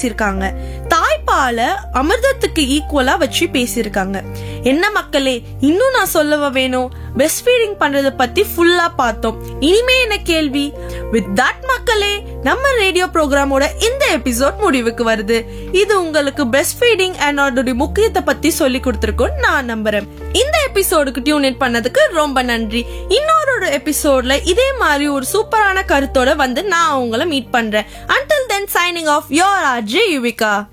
பேசியிருக்காங்க. தாய்ப்பால அமிர்தத்துக்கு ஈக்குவலா வச்சு பேசியிருக்காங்க. என்ன மக்களே, இன்னும் நான் சொல்லவா வேணும்? பிரஸ்ட் ஃபீடிங் பண்றத பத்தி ஃபுல்லா பார்த்தோம். இனிமே என்ன கேள்வி? வித் தட் மக்களே, நம்ம ரேடியோ ப்ரோக்ராமோட இந்த எபிசோட் முடிவுக்கு வருது. இது உங்களுக்கு பிரஸ்ட் ஃபீடிங் அண்ட் அதோட முக்கியத்தை பத்தி சொல்லி கொடுத்திருக்கோம் நான் நம்புறேன். இந்த எபிசோடுக்கு டியூன் இன் பண்ணதுக்கு ரொம்ப நன்றி. இன்னொரு எபிசோட்ல இதே மாதிரி ஒரு சூப்பரான கருத்தோட வந்து நான் உங்களை மீட் பண்றேன். Until then, signing off, your RJ Yuvika.